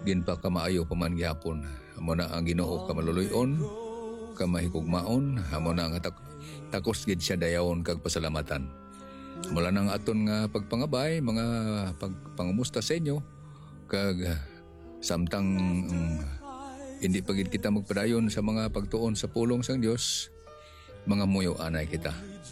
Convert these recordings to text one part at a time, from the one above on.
gin pa kamaayo paman gyapon. Amo na ang Ginoo kamaluluyon, kamahigugmaon, amo na nga takos gid siya dayawon kag pasalamatan. Mula nang aton nga pagpangabay, mga pagpangumusta sa inyo, kag samtang hindi pa gid kita magpadayon sa mga pagtuon sa pulong sang Dios, mga muyo anay kita.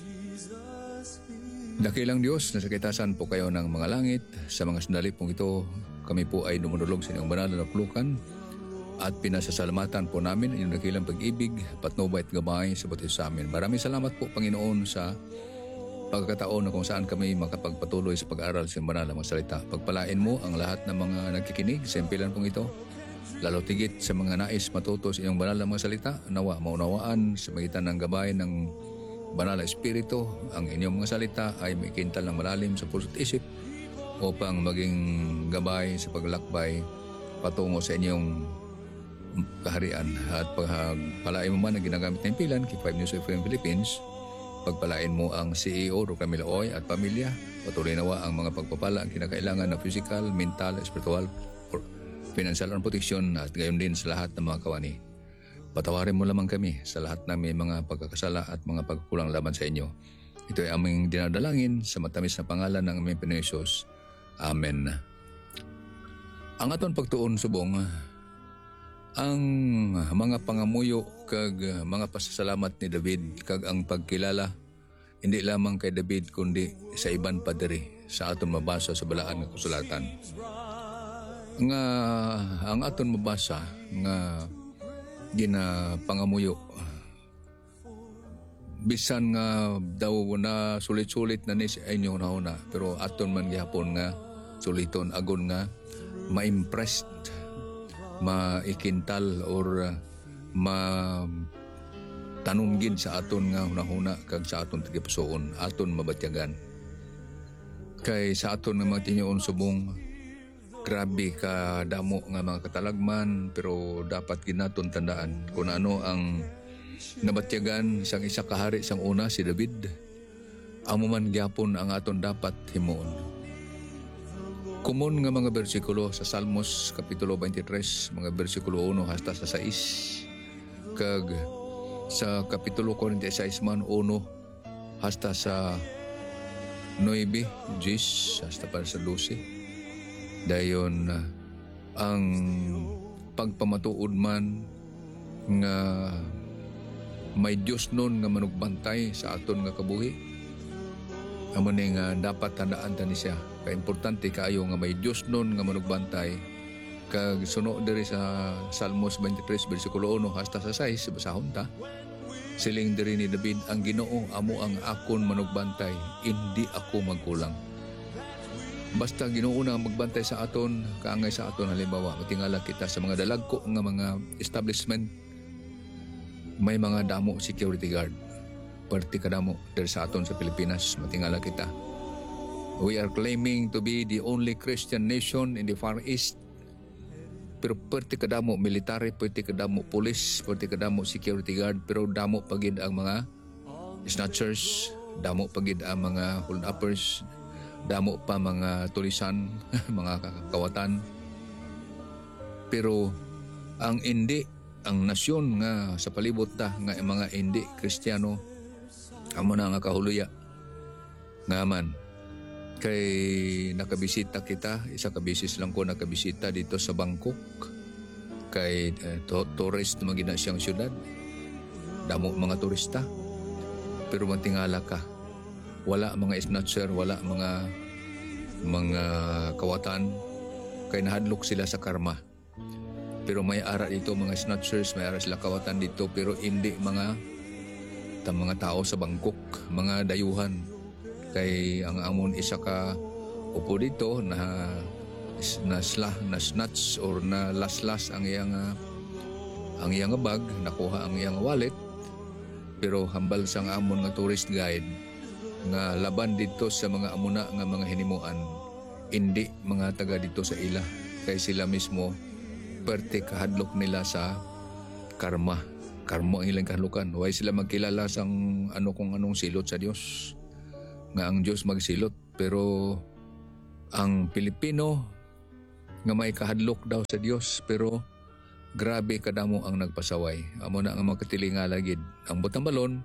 Dakilang Diyos, nasa kitasan po kayo ng mga langit. Sa mga sandali pong ito, kami po ay dumudulog sa inyong banal na naklukan at pinasasalamatan po namin inyong dakilang pag-ibig, patnubay at gabay sa buti sa amin. Maraming salamat po, Panginoon, sa pagkakataon na kung saan kami makapagpatuloy sa pag-aaral sa banal na mga salita. Pagpalain mo ang lahat ng mga nagkikinig sa impilan pong ito, lalo tigit sa mga nais matuto sa inyong banal na mga salita, nawa maunawaan sa magitan ng gabay ng banal na espiritu, ang inyong mga salita ay may kintal ng malalim sa puso't isip upang maging gabay sa paglakbay patungo sa inyong kaharian. At pagpalain mo man ang ginagamit ng impilan, Keep 5 News FM Philippines, pagpalain mo ang CEO Ro Camilo Oy at pamilya, patuloy nawa ang mga pagpapala ang kinakailangan na physical, mental, spiritual, financial and protection at gayon din sa lahat ng mga kawani. Patawarin mo lamang kami sa lahat ng may mga pagkakasala at mga pagkukulang laban sa inyo. Ito ay aming dinadalangin sa matamis na pangalan ng aming Panginoon Hesus. Amen. Ang aton pagtuon subong, ang mga pangamuyo kag mga pasasalamat ni David kag ang pagkilala hindi lamang kay David kundi sa iban pa diri sa aton mabasa sa balaan nga kasulatan. Nga ang aton mabasa nga ginapangamuyo bisan nga daw na sulit-sulit na ni sa inyo na pero aton man gihapon nga suliton agon nga ma-impressed, maikintal or tanunggid sa aton nga hunahuna kag sa aton tigipusoon, aton mabatyagan. Kay sa aton nga mga tinuon subong, grabe ka damo nga mga katalagman, pero dapat ginaton tandaan kung ano ang nabatyagan sang isa kahari sang una si David. Amo man gyapon ang aton dapat himuon. Kumun nga mga bersikulo sa Salmos Kapitulo 23, mga bersikulo 1 hasta sa 6, kag sa Kapitulo 46 man 1 hasta sa 9, 10 hasta para sa 12. Dayon ang pagpamatuod man nga may Diyos nun nga manugbantay sa aton nga kabuhi. Amo ni nga dapat tandaan tani siya. Kaimportante kaayo nga may Diyos nun nga manugbantay. Kag suno diri sa Salmos 23 bersikulo 1 hasta sa 6 basahon ta. Siling diri ni David, ang Ginoo amo ang akon manugbantay, hindi ako magkulang. Basta Ginoo na magbantay sa aton, kaangay sa aton. Halimbawa, matingala kita sa mga dalagko nga mga establishment, may mga damo security guard. Perti kadamo diri sa aton sa Pilipinas, matingala kita. We are claiming to be the only Christian nation in the Far East. Pero perti kadamo military, perti kadamo police, perti kadamo security guard, pero damo pagid ang mga snatchers, damo pagid ang mga hold-uppers, damo pa mga tulisan, mga kawatan. Pero ang ang nasyon nga sa palibot ta nga mga hindi Kristiyano, amo na nga kahuluya nga man kay nakabisita kita, isa ka bisis lang ko nakabisita dito sa Bangkok kay tourist na magina siyang syudad, damo mga turista, pero mantingala ka, wala mga snatcher, wala mga kawatan, kay nahadlok sila sa karma. Pero may ara dito mga snatchers, may ara sila kawatan dito, pero hindi mga tao sa Bangkok, mga dayuhan. Kay ang amon isa ka upo dito na snatch or na laslas ang iyang bag, nakuha ang iyang wallet, pero hambal sang amon nga tourist guide nga laban dito sa mga amuna nga mga hinimuan, hindi mga taga dito sa ila, kay sila mismo perte kahadlok nila sa karma ang ilang kahadlukan. Way sila magkilala sang kung anong silot sa Dios, nga ang Dios magsilot. Pero ang Pilipino nga may kahadlok daw sa Dios, pero grabe kadamo ang nagpasaway. Amo na ang mga katilingala gid. Ang butang balon,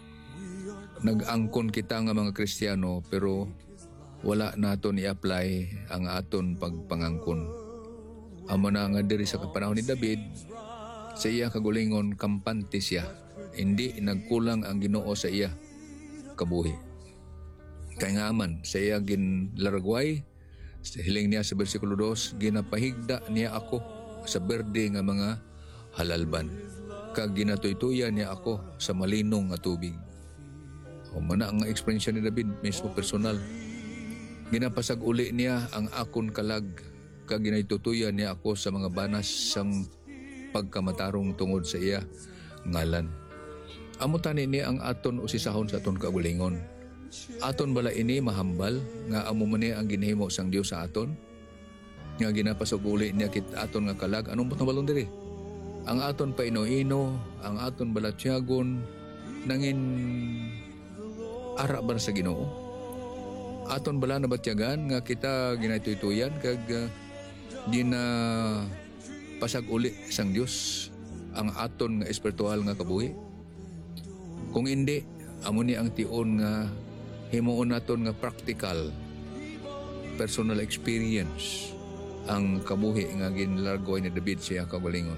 nag-angkon kita nga mga Kristiyano, pero wala naton i-apply ang aton pagpangangkon. Amo na nga diri sa panahon ni David, sa iya kagulingon kampante siya. Hindi nagkulang ang Ginoo sa iya kabuhi. Kaya nga man, sa iya ginlaragway, sa hiling niya sa versikulo 2, ginapahigda niya ako sa berde nga mga halalban. Kag ginatuytuyan niya ako sa malinong nga tubig. O mana ang experience ni David, mismo personal. Ginapasag uli niya ang akon kalag, kag ginatutuyan niya ako sa mga banas sang pagkamatarong tungod sa iya ngalan. Amo tani ni ang aton usisahon sa aton kagulingon. Aton bala ini mahambal nga amo man ang ginhimo sang Dios sa aton? Nga ginapasag uli niya kit aton nga kalag, anong balon diri? Ang aton paino-ino, ang aton balatyagon, nangin ara ba sa Ginoo? Aton bala na batyagan nga kita ginatuytuyan kag gina pasag uli sang Dios ang aton nga espiritual nga kabuhi? Kung hindi, amo ni ang tion nga himuon naton nga practical personal experience ang kabuhi nga ginlargoy ni David siya kagalingon.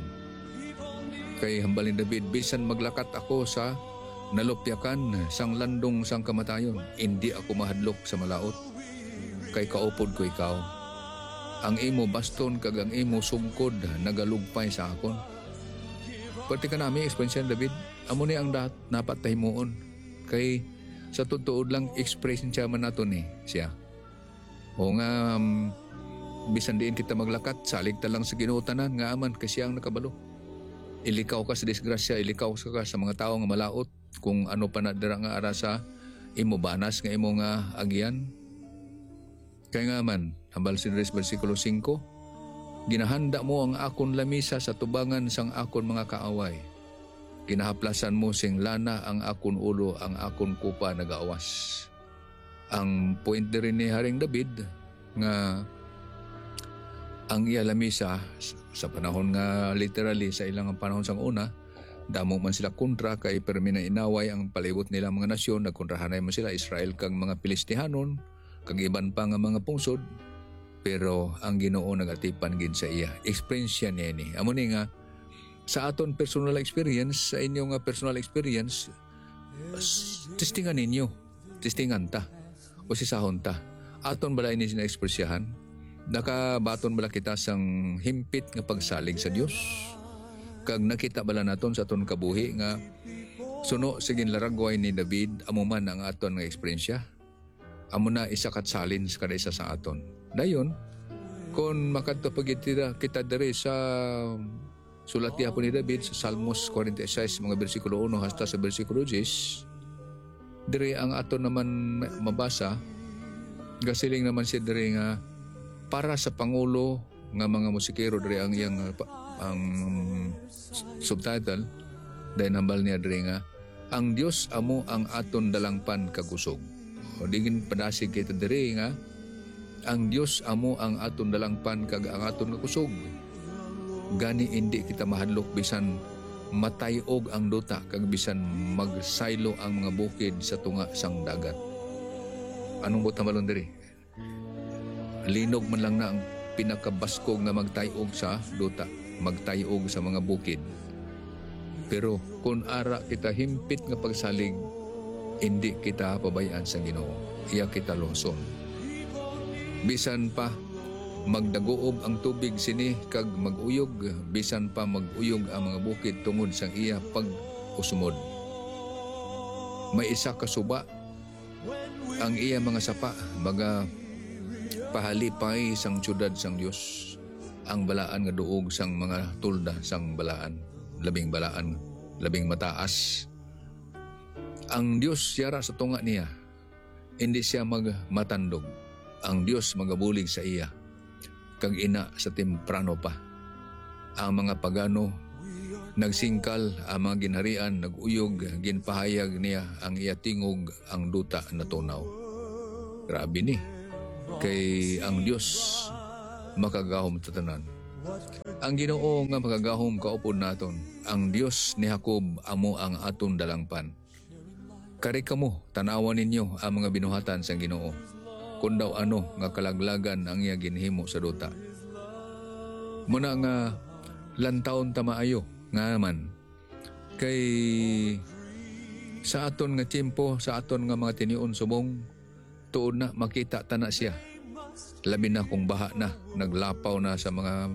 Kay hambal ni David, bisan maglakat ako sa nalupyakan sang landong sang kamatayon, hindi ako mahadlok sa malaot. Kay kaupod ko ikaw. Ang imo baston kag ang imo sungkod nagalugpay sa akon. Pati ka nami experience ni David, amo ni ang dapat tahimuon. Kay sa tutuod lang expression siya man nato ni siya. O nga bisan diin kita maglakat, salig ta lang sa Ginoo tanan nga aman kasi ang nakabalo. Ilikaw ka sa disgrasya, ilikaw ka sa mga tao nga malaot, kung ano pa na dira nga ara sa imo banas nga imo nga agyan. Kaya nga man, hambal si versikulo 5, ginahanda mo ang akon lamisa sa tubangan sang akon mga kaaway. Ginahaplasan mo sing lana ang akon ulo, ang akon kupa nagaawas. Ang point rin ni Haring David nga ang iya lamisa sa panahon nga literally sa ilang panahon sang una, damo man sila kontra kay permina inaway ang palibot nila mga nasyon, nagkontrahanay man sila Israel kang mga Pilistihanon, kag iban pa nga mga pungsod, pero ang Ginoo nagatipan gid sa iya. Experience niya ni. Amo ni nga sa aton personal experience, sa inyong personal experience, testingan ninyo, testingan ta, o sisahon ta. Aton balay ni sina-ekspresyahan, nakabaton bala kita sang himpit nga pagsalig sa Dios. Kag nakita bala naton sa aton kabuhi nga suno sa ginlaragway ni David, amo man ang aton nga eksperyensya. Amo na isa kat salin kada isa sa aton. Dayon, kung makadto kita diri sa sulat niya po ni David sa Salmos 46, mga versikulo 1 hasta sa versikulo 10, diri ang aton naman mabasa, gasiling naman siya diri nga para sa Pangulo nga mga musikero, diri ang iyang ang subtitle, dahil hambal niya diri nga, ang Dios amo ang aton dalangpan kagusog. O digin padasig kita diri nga, ang Dios amo ang aton dalangpan kag ang aton kagusog. Gani hindi kita mahadlok bisan matayog ang duta kag bisan magsaylo ang mga bukid sa tunga sang dagat. Anong butang balon diri? Linog man lang na ang pinakabaskog nga magtayog sa duta, magtayog sa mga bukid. Pero kung ara kita himpit nga pagsalig, hindi kita pabayaan sa Ginoo. Iya kita loson. Bisan pa magdaguob ang tubig sini kag maguyog, bisan pa maguyog ang mga bukid tungod sang iya pag-usumod. May isa ka suba ang iya mga sapa, baga pahalipay sang syudad sang Dios, ang balaan nga duog sang mga tulda sang balaan, labing balaan, labing mataas. Ang Dios yara sa tunga niya, hindi siya magmatandog. Ang Dios magabulig sa iya, kag ina sa temprano pa. Ang mga pagano nagsingkal, ang mga ginharian naguyog, ginpahayag niya ang iya tingog, ang duta na tunaw. Grabe ni. Kay ang Dios makagahom sa tanan. Ang Ginoo nga makagahom kaupod naton, ang Dios ni Jacob amo ang aton dalangpan. Kari kamo tanawan ninyo ang mga binuhatan sang Ginoo, kun daw ano nga kalaglagan ang iya ginhimo sa duta. Muna nga lantawon ta maayo nga man kay sa aton nga tiempo, sa aton nga mga tinion subong, tuod na makita ta na siya. Labi na kung baha na, naglapaw na sa mga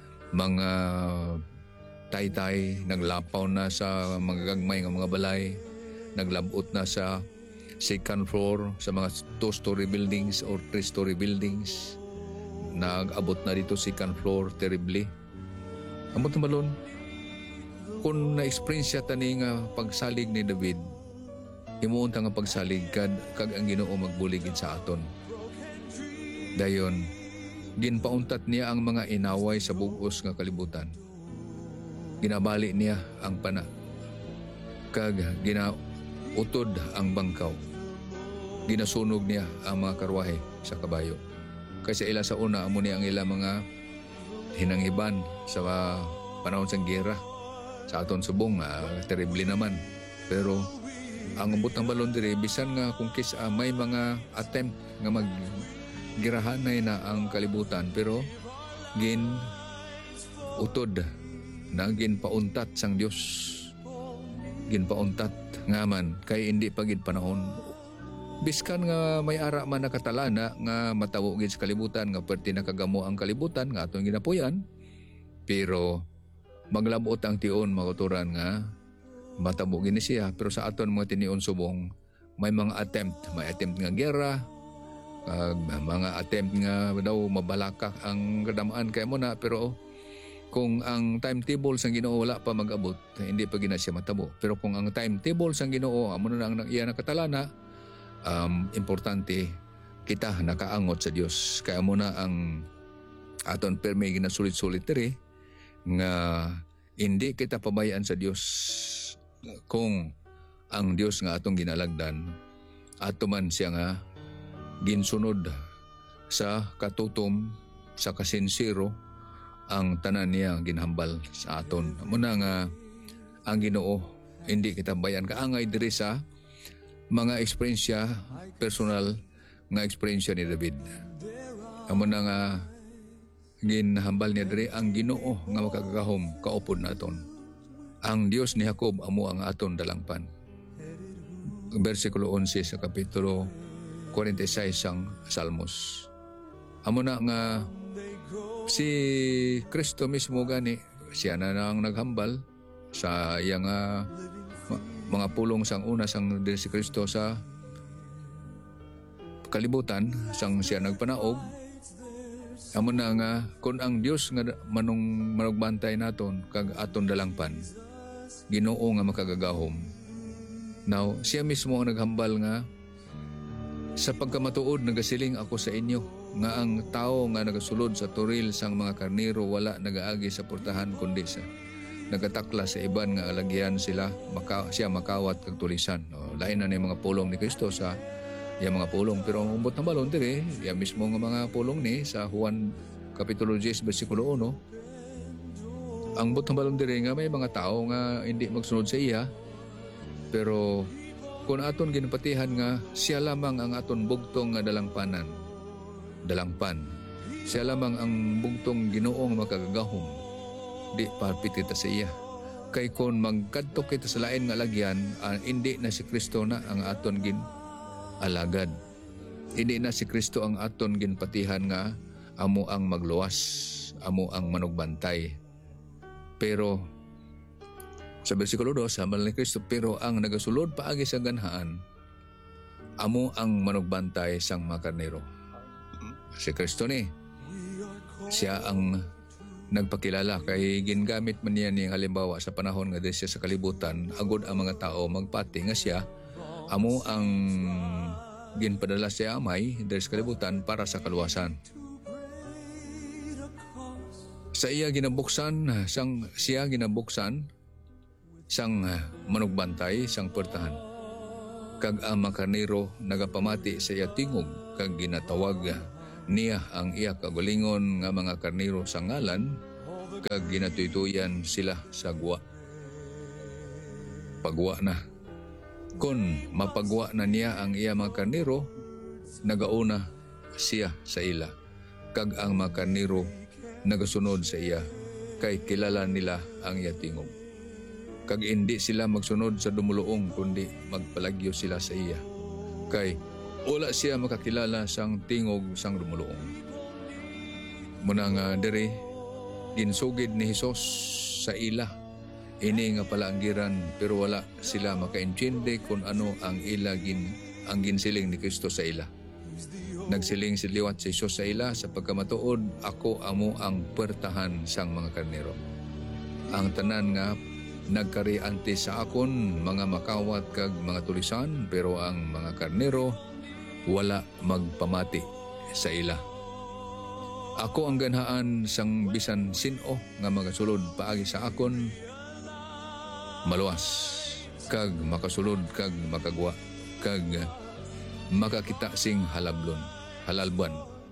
taytay, naglapaw na sa mga gagmay nga mga balay, naglabot na sa second floor, sa mga 2-story buildings or 3-story buildings. Nag-abot na dito second floor, terribly. Amot na balon, kung na-experience siya tani nga pagsalig ni David, himuon ta nga pagsalig kag ang Ginoo magbuligid sa aton. Dayon, ginpauntat niya ang mga inaway sa bugos nga kalibutan. Ginabali niya ang pana. Kag ginautod ang bangkaw. Ginasunog niya ang mga karwahe sa kabayo. Kasi ila sa una, amo niya ang ila mga hinanghiban sa panahon sang giyera. Sa aton subong, terrible naman. Pero ang ambot ng balon diri, bisan nga kung may mga attempt nga maggirahanay na ang kalibutan, pero utod na ginpauntat sang Dios. Ginpauntat nga man kay hindi pagid panahon. Biskan nga may ara man nakatalana nga matawo gid sa kalibutan nga perti nakagamo ang kalibutan nga atong ginapuyan, pero maglabot ang tion maguturan nga matabo gini siya. Pero sa aton mga tinion subong, may mga attempt nga gera, mga attempt nga daw mabalakak ang kadamaan kay mo na, pero kung ang timetable sang Ginoo wala pa mag-abot, hindi pa gina siya matabo. Pero kung ang timetable sang Ginoo amo na ang iya nakatalana, importante kita nakaangot sa Dios. Kaya mo na ang aton permi ginasulit-sulit diri nga hindi kita pabayaan sa Dios. Kung ang Dios nga atong ginalagdan, ato man siya nga ginsunod sa katutom, sa kasinsiro, ang tanan niya ginhambal sa aton. Muna nga ang Ginoo hindi kita bayan kaangay diri sa mga eksperyensya, personal nga eksperyensya ni David. Amo na nga ginhambal niya diri ang Ginoo nga makagahom kaupod naton. Ang Dios ni Jacob amo ang aton dalangpan. Versikulo 11 sa kapitulo 46 sang Salmos. Amo na nga si Kristo mismo gani, siya na ang naghambal sa iyang mga pulong sang una sang diri si Kristo sa kalibutan, sang siya nagpanaog. Amo na nga kun ang Dios nga manugbantay naton kag aton dalangpan, Ginoo nga makagagahom. Now siya mismo ang naghambal nga sa pagkamatuod nagasiling ako sa inyo nga ang tao nga nagasulod sa turil sang mga karnero wala nagaagi sa portahan kundi sa nagatakla sa iban nga alagyan sila siya makawat kag tulisan. Lain na ni mga pulong ni Kristo sa iya mga pulong, pero ang umbot na balon diri iya mismo nga mga pulong ni sa Juan kapitulo 10 bersikulo 1. Ang umbot na balon diri nga may mga tao nga hindi magsunod sa iya, pero kung aton ginapatihan nga siya lamang ang aton bugtong nga dalangpan, siya lamang ang bugtong Ginoong makagagahom, di parpit kita sa iya. Kay kung magkadto kita sa lain nga lagyan, hindi na si Kristo na ang aton alagad. Hindi na si Kristo ang aton ginpatihan nga amo ang magluwas, amo ang manugbantay. Pero sa bersikulo 2, sabi ni Kristo, pero ang nagasulod paagi sa ganhaan, amo ang manugbantay sang mga karnero. Si Kristo ni, siya ang nagpakilala kay gingamit man niya niyang halimbawa sa panahon nga siya sa kalibutan, agod ang mga tao magpati nga siya amo ang ginpadala sa amay dahil sa kalibutan para sa kaluwasan. Sa iya ginabuksan, siya ginabuksan sang manugbantay sang portahan. Kag ang mga karnero nagapamati sa iya tingog kag ginatawag niya ang iya kagalingon nga mga karnero sa ngalan, kag ginatuytuyan sila sa guwa. Pagwa na. Kung mapagwa na niya ang iya mga karnero, nagauna siya sa ila. Kag ang mga karnero nagasunod sa iya, kay kilala nila ang iya tingog. Kag hindi sila magsunod sa dumuluong, kundi magpalagyo sila sa iya. Kay wala siya makakilala sang tingog sang dumuluong. Muna nga diri, ginsugid ni Hesus sa ila. Ini nga palanggiran, pero wala sila makaintindi kung ano ang ang ginsiling ni Kristo sa ila. Nagsiling si liwat si Hesus sa ila sa pagkamatuod, ako amo ang puwertahan sang mga karnero. Ang tanan nga nagkarianti sa akon, mga makawat kag mga tulisan, pero ang mga karnero wala magpamati sa ila. Ako ang ganhaan sang bisan sino nga magasulod paagi sa akon, maluwas, kag makasulod, kag makagwa, kag makakita sing halalbuan.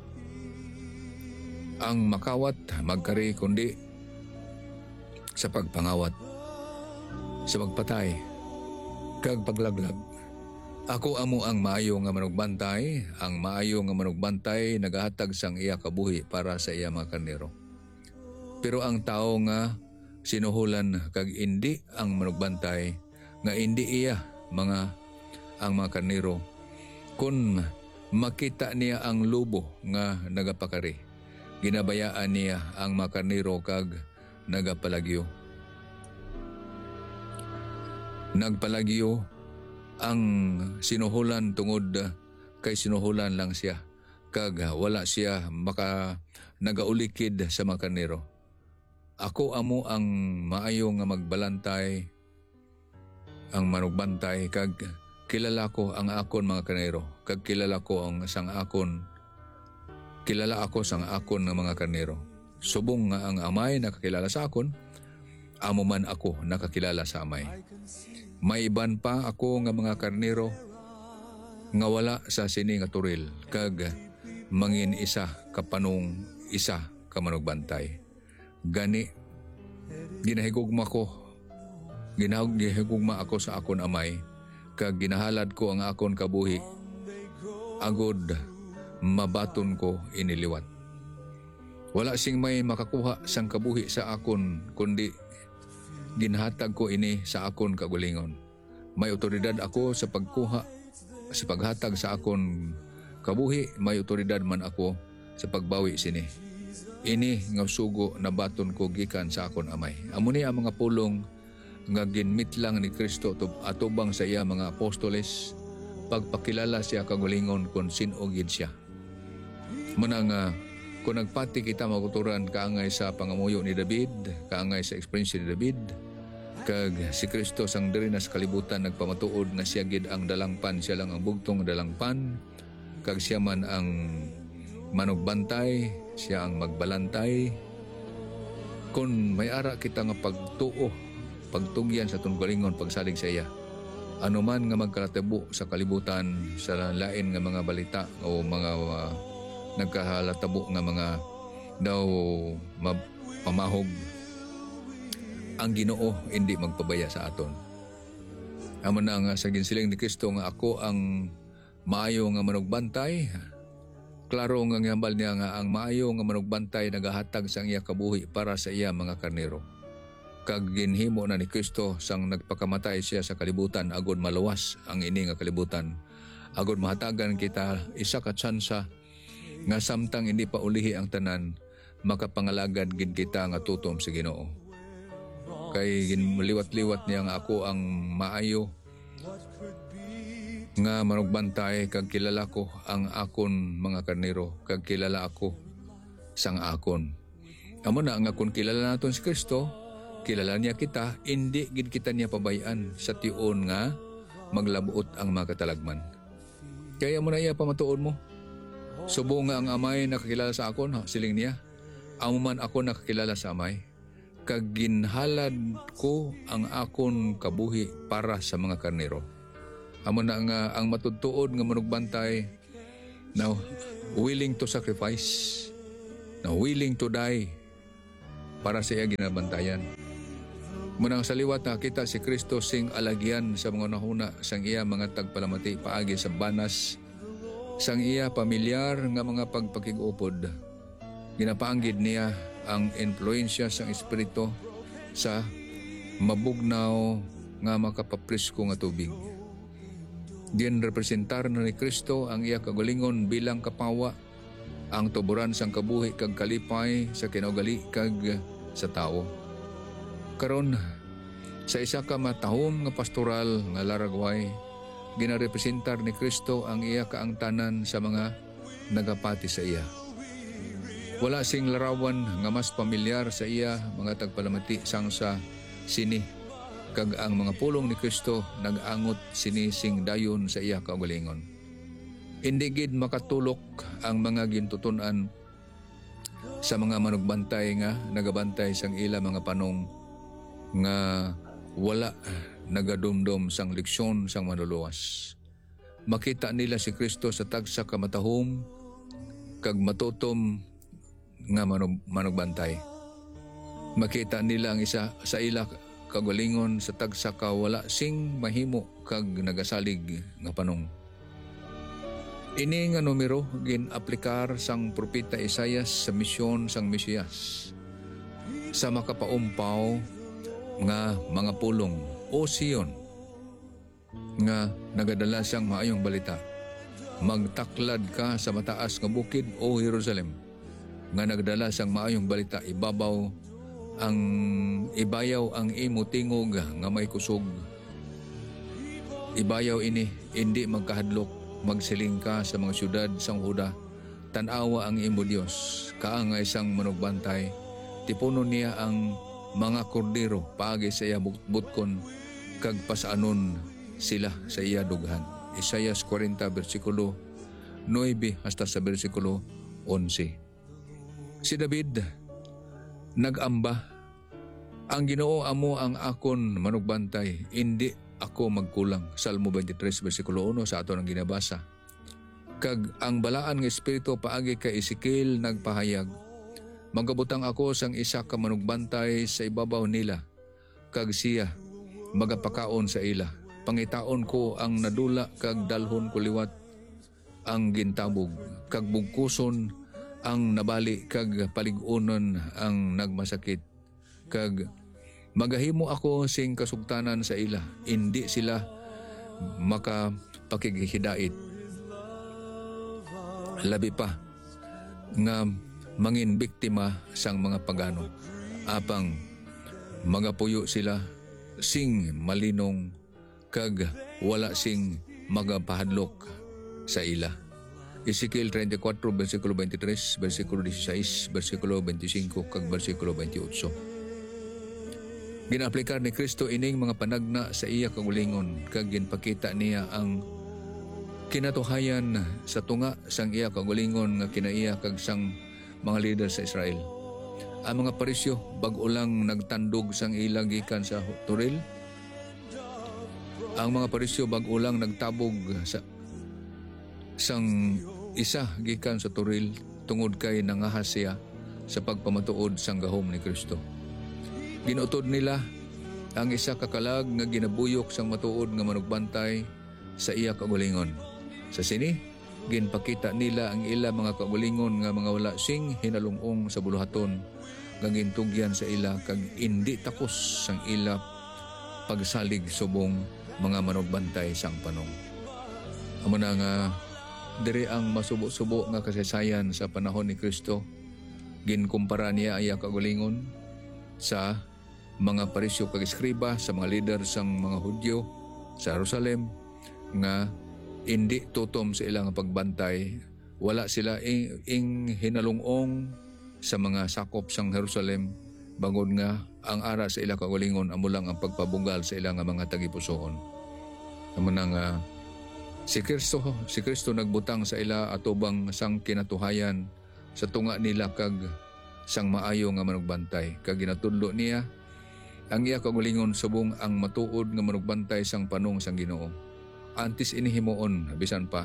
Ang makawat magkari kundi sa pagpangawat, sa pagpatay, kag paglaglag. Ako amo ang maayo nga manugbantay, ang maayo nga manugbantay nagahatag sang iya kabuhi para sa iya mga karnero. Pero ang tao nga sinuhulan kag indi ang manugbantay, nga indi iya ang mga karnero, kun makita niya ang lubo nga nagapakari, ginabayaan niya ang mga karnero kag nagapalagyo. Nagpalagyo ang sinuhulan tungod kay sinuhulan lang siya, kag wala siya nagaulikid sa mga karnero. Ako amo ang maayo nga magbalantay, ang manugbantay, kag kilala ko ang akon mga karnero, kag kilala ko ang kilala ako sang akon ng mga karnero. Subong nga ang amay nakakilala sa akon, amo man ako nakakilala sa amay. May iban pa ako nga mga karnero nga wala sa sini nga turil, kag mangin isa kapanong isa ka manugbantay. Gani ginahigugma ako sa akon amay, kag ginahalad ko ang akon kabuhi, agod mabaton ko iniliwat. Wala sing may makakuha sang kabuhi sa akon, kundi ginhatag ko ini sa akon kagulingon. May otoridad ako sa pagkuha, sa paghatag sa akon kabuhi, may otoridad man ako sa pagbawi sini. Ini nga sugo na baton ko gikan sa akon amay. Amo ni ang mga pulong nga ginmitlang ni Kristo atubang sa iya mga apostoles, pagpakilala siya kagulingon kung sino gid siya. Manang kung nagpati kita maguturan kaangay sa pangamuyo ni David, kaangay sa experience ni David, kag si Kristo sang diri na sa kalibutan nagpamatuod nga siya gid ang dalangpan, siya lang ang bugtong dalangpan, kag siya man ang manugbantay, siya ang magbalantay. Kung may ara kita nga pagtugyan sa tunggalingon pagsalig sa iya, anuman nga magkalatabo sa kalibutan sa lain nga mga balita o mga nagkahalatabo nga mga daw pamahog, ang Ginoo hindi magpabaya sa aton. Amo na nga sa ginsiling ni Kristo nga ako ang maayo nga manugbantay. Klaro nga ngambal niya nga ang maayo nga manugbantay nagahatag sang iya kabuhi para sa iya mga karnero. Kag ginhimo na ni Kristo sang nagpakamatay siya sa kalibutan agod maluwas ang ini nga kalibutan. Agod mahatagan kita isa ka tsansa nga samtang hindi pa ulihi ang tanan, makapangalagad gid kita nga tutom sa Ginoo. Kay ginmaliwat-liwat niya nga ako ang maayo nga manugbantay, kag kilala ko ang akon mga karnero, kag kilala ako sang akon. Amo na nga kung kilala naton si Kristo, kilala niya kita, hindi gid kita niya pabayaan sa tion nga maglabuot ang mga katalagman. Kaya mo na iya pamatuod mo. Subo nga ang amay nakakilala sa akon, siling niya, amo man ako nakakilala sa amay, kag ginhalad ko ang akon kabuhi para sa mga karnero. Amo na nga ang matudtuod nga manugbantay, willing to sacrifice, na willing to die para sa iya ginabantayan. Munang sa liwat nakita si Kristo sing alagyan sa mga nahuna sang iya mga tagpalamati paagi sa banas sang iya pamilyar nga mga pagpakigupod. Ginapaanggid niya ang influensya sang espiritu sa mabugnaw nga makapaprisko nga tubig. Ginrepresentar na ni Kristo ang iya kagalingon bilang kapawa, ang tuburan sang kabuhi kag kalipay sa kinaugali kag sa tao. Karon sa isa ka matahom nga pastoral nga laragway, ginarepresentar ni Kristo ang iya kaangtanan sa mga nagapati sa iya. Wala sing larawan nga mas pamilyar sa iya mga tagpalamati sang sa sini, kag ang mga pulong ni Kristo nag-angot sini sing dayon sa iya kaugalingon. Indi gid makatulok ang mga gintutunan sa mga manugbantay nga nagabantay sang ila mga panong nga wala nagadumdum sang leksyon sang manluluwas. Makita nila si Kristo sa tagsa ka matahom kag matutom nga manugbantay. Makita nila ang isa sa ila kagalingon sa tagsa ka wala sing mahimo kag nagasalig nga panong. Ini nga numero gin-aplikar sang propeta Isaias sa misyon sang Mesiyas sa makapaumpaw nga mga pulong o Sion nga nagadala siyang maayong balita. Magtaklad ka sa mataas nga bukid o Jerusalem nga nagdala siyang maayong balita, ibayaw ang imo tingog nga may kusog. Ibayaw ini indi magkahadlok, magsiling ka sa mga syudad sang Huda, tanawa ang imo Dios, kaangay sang manugbantay, tipunon niya ang mga kordero paagi sa iya butkon kag pasaanon sila sa iya dughan. Isaias 40 versikulo 9 hasta sa versikulo 11. Si David nag-amba, ang Ginoo amo ang akon manugbantay, indi ako magkulang. Salmo 23 versikulo 1 sa ato nang ginabasa. Kag ang balaan nga espiritu paagi kay Ezekiel nagpahayag, magabutang ako sang isa ka manugbantay sa ibabaw nila, kag siya magapakaon sa ila. Pangitaon ko ang nadula kag dalhon ko liwat ang gintabog, kag bugkuson ang nabali kag paligunon ang nagmasakit, kag magahimo ako sing kasugtanan sa ila, indi sila makapakigihidait. Labi pa nga mangin biktima sang mga pagano, apang magapuyo sila sing malinong kag wala sing magapahadlok sa ila. Ezekiel 34 versikulo 23, versikulo 16, versikulo 25 kag versikulo 28. Ginaaplikar ni Kristo ining mga panagna sa iya kagulingon, kag ginpakita niya ang kinatuhayan sa tunga sang iya kagulingon nga kinaiya kag sang mga leader sa Israel. Ang mga Parisyo bag-o lang nagtandog sang ilang gikan sa turil. Ang mga Parisyo bag-o lang nagtabog sa sang isa gikan sa turil tungod kay nangahas siya sa pagpamatuod sang gahom ni Kristo. Ginutod nila ang isa kakalag nga ginabuyok sang matuod nga manugbantay sa iya kagulingon. Sa sini, ginpakita nila ang ila mga kagulingon nga mga wala sing hinalungong sa buluhaton, nga gintugyan sa ila kag indi takos sang ila pagsalig subong mga manugbantay sang panong. Amo na nga diri ang masubo-subo nga kasaysayan sa panahon ni Kristo. Ginkumpara niya iya kagulingon sa mga Parisyo kag eskriba, sa mga leader sang mga Hudyo sa Jerusalem nga indi tutom sa ilang pagbantay. Wala sila ing hinalungong sa mga sakop sang Jerusalem, bangod nga ang ara sa ilang kagulingon amo lang ang pagpabugal sa ilang mga tagipusoon. Amo na nga Si Kristo nagbutang sa ila atubang sang kinatuhayan sa tunga nila kag sang maayo nga manugbantay, kag ginatudlo niya ang iya kagulingon subong ang matuod nga manugbantay sang panong sang Ginoo. Antes ini himuon bisan pa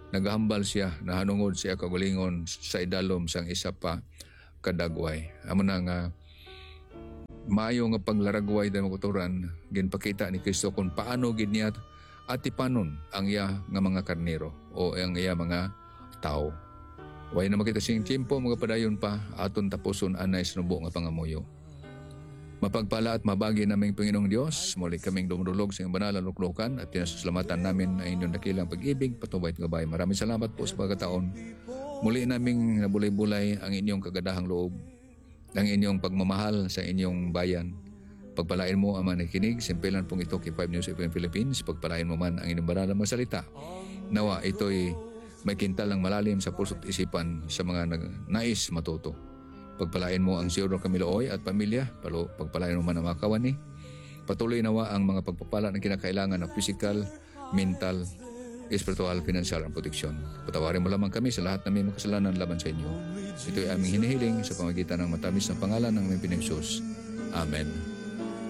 Nagahambal siya, nahanungod siya kagalingon sa idalom sang isa pa kadagway. Amo na nga maayo nga panglaragway da makuturan, ginpakita ni Kristo kung paano gid niya atipanon ang iya nga mga karnero o ang iya mga tao. Way na makita siyang tiyempo mga padayon pa aton tapuson anay sinubo nga pangamuyo. Mapagpala at mabagi naming Panginoong Diyos, muli kaming dumudulog sa iyong banal na luklukan at pinasasalamatan namin ang inyong dakilang pag-ibig, patubay at gabay. Maraming salamat po sa pagkataon. Muli naming nabulay-bulay ang inyong kagadahang loob, ang inyong pagmamahal sa inyong bayan. Pagpalain mo ang mga nakikinig, simpilan pong ito kay 5 News FM Philippines, pagpalain mo man ang inyong banal na magsalita. Nawa ito'y may kintal ng malalim sa puso't isipan sa mga nais matuto. Pagpalain mo ang Siyuro Camilo at pamilya, pagpalain mo man ang mga kawani. Patuloy nawa ang mga pagpapala na kinakailangan ng physical, mental, espiritual, financial at proteksyon. Patawarin mo lamang kami sa lahat na may makasalanan laban sa inyo. Ito ay aming hinihiling sa pamagitan ng matamis na pangalan ng aming Panginoong Hesus. Amen.